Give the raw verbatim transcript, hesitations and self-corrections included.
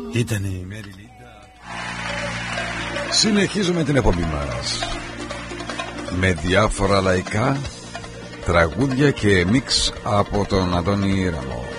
Ήταν η Μέρι Λίντα. Συνεχίζουμε την εκπομπή μας με διάφορα λαϊκά τραγούδια και μίξ από τον Αντώνη Ραμό.